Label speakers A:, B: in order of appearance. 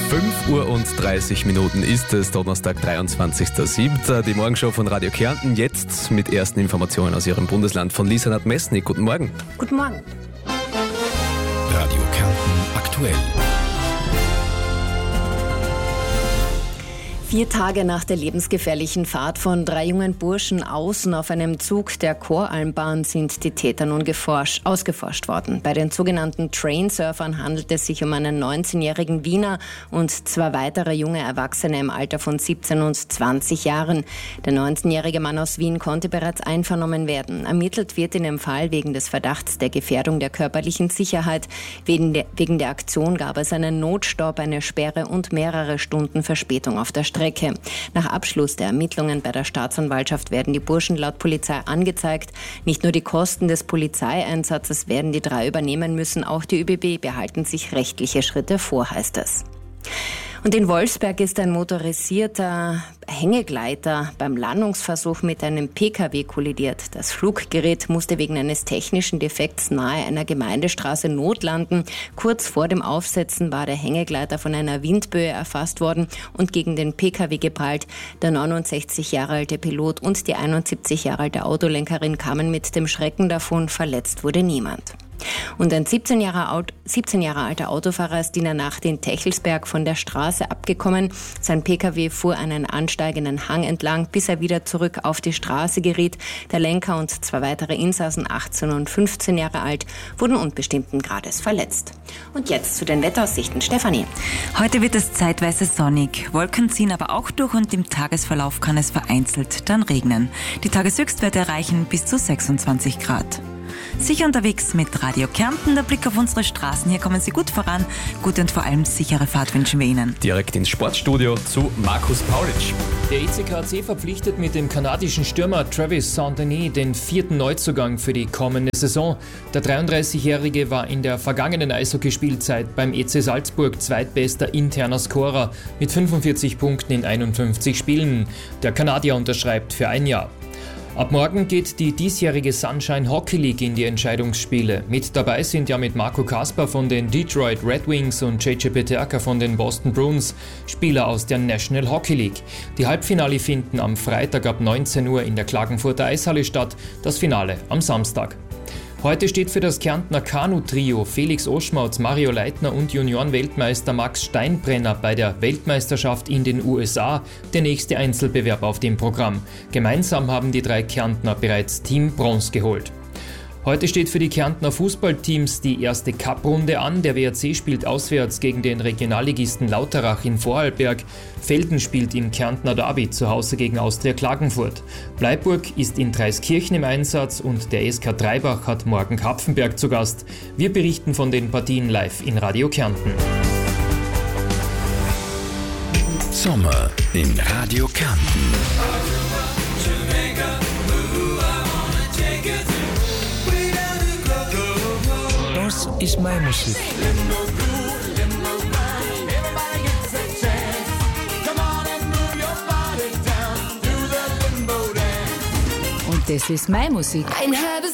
A: 5:30 ist es, Donnerstag, 23.07. Die Morgenshow von Radio Kärnten, jetzt mit ersten Informationen aus Ihrem Bundesland von Lisa Nadmesnik. Guten Morgen.
B: Guten Morgen.
C: Radio Kärnten aktuell.
B: 4 Tage nach der lebensgefährlichen Fahrt von 3 jungen Burschen außen auf einem Zug der Koralmbahn sind die Täter nun ausgeforscht worden. Bei den sogenannten Trainsurfern handelt es sich um einen 19-jährigen Wiener und 2 weitere junge Erwachsene im Alter von 17 und 20 Jahren. Der 19-jährige Mann aus Wien konnte bereits einvernommen werden. Ermittelt wird in dem Fall wegen des Verdachts der Gefährdung der körperlichen Sicherheit. Wegen der Aktion gab es einen Notstopp, eine Sperre und mehrere Stunden Verspätung auf der Strecke. Nach Abschluss der Ermittlungen bei der Staatsanwaltschaft werden die Burschen laut Polizei angezeigt. Nicht nur die Kosten des Polizeieinsatzes werden die 3 übernehmen müssen, auch die ÖBB behalten sich rechtliche Schritte vor, heißt es. Und in Wolfsberg ist ein motorisierter Hängegleiter beim Landungsversuch mit einem PKW kollidiert. Das Fluggerät musste wegen eines technischen Defekts nahe einer Gemeindestraße notlanden. Kurz vor dem Aufsetzen war der Hängegleiter von einer Windböe erfasst worden und gegen den PKW geprallt. Der 69 Jahre alte Pilot und die 71 Jahre alte Autolenkerin kamen mit dem Schrecken davon. Verletzt wurde niemand. Und ein 17 Jahre alter Autofahrer ist in der Nacht in Techelsberg von der Straße abgekommen. Sein PKW fuhr einen ansteigenden Hang entlang, bis er wieder zurück auf die Straße geriet. Der Lenker und 2 weitere Insassen, 18 und 15 Jahre alt, wurden unbestimmten Grades verletzt. Und jetzt zu den Wetteraussichten. Stefanie.
D: Heute wird es zeitweise sonnig. Wolken ziehen aber auch durch und im Tagesverlauf kann es vereinzelt dann regnen. Die Tageshöchstwerte erreichen bis zu 26 Grad. Sicher unterwegs mit Radio Kärnten. Der Blick auf unsere Straßen. Hier kommen Sie gut voran. Gute und vor allem sichere Fahrt wünschen wir Ihnen.
A: Direkt ins Sportstudio zu Markus Paulitsch.
E: Der ECKC verpflichtet mit dem kanadischen Stürmer Travis Saint-Denis den 4. Neuzugang für die kommende Saison. Der 33-Jährige war in der vergangenen Eishockeyspielzeit beim EC Salzburg zweitbester interner Scorer mit 45 Punkten in 51 Spielen. Der Kanadier unterschreibt für ein Jahr. Ab morgen geht die diesjährige Sunshine Hockey League in die Entscheidungsspiele. Mit dabei sind ja mit Marco Kasper von den Detroit Red Wings und JJ Peterka von den Boston Bruins Spieler aus der National Hockey League. Die Halbfinale finden am Freitag ab 19 Uhr in der Klagenfurter Eishalle statt, das Finale am Samstag. Heute steht für das Kärntner Kanu-Trio Felix Oschmautz, Mario Leitner und Junioren-Weltmeister Max Steinbrenner bei der Weltmeisterschaft in den USA der nächste Einzelbewerb auf dem Programm. Gemeinsam haben die 3 Kärntner bereits Team Bronze geholt. Heute steht für die Kärntner Fußballteams die erste Cup-Runde an. Der WRC spielt auswärts gegen den Regionalligisten Lauterach in Vorarlberg. Velden spielt im Kärntner Derby zu Hause gegen Austria Klagenfurt. Bleiburg ist in Dreiskirchen im Einsatz und der SK Dreibach hat morgen Kapfenberg zu Gast. Wir berichten von den Partien live in Radio Kärnten.
C: Sommer in Radio Kärnten.
F: Das ist meine Musik.
G: Und das ist meine Musik.
H: Ein halbes